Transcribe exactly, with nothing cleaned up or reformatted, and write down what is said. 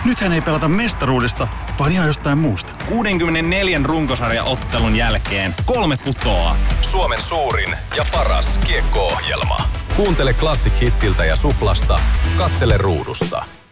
Nythän ei pelata mestaruudesta, vaan ihan jostain muusta. kuudenkymmenenneljän runkosarjaottelun jälkeen kolme putoaa. Suomen suurin ja paras kiekko-ohjelma. Kuuntele Classic Hitsiltä ja Suplasta. Katsele ruudusta.